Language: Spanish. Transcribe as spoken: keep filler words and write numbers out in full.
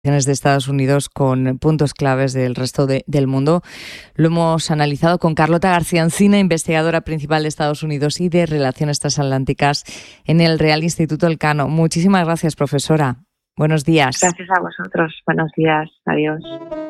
de Estados Unidos con puntos claves del resto de, del mundo. Lo hemos analizado con Carlota García Encina, investigadora principal de Estados Unidos y de Relaciones Transatlánticas en el Real Instituto Elcano. Muchísimas gracias, profesora. Buenos días. Gracias a vosotros. Buenos días. Adiós.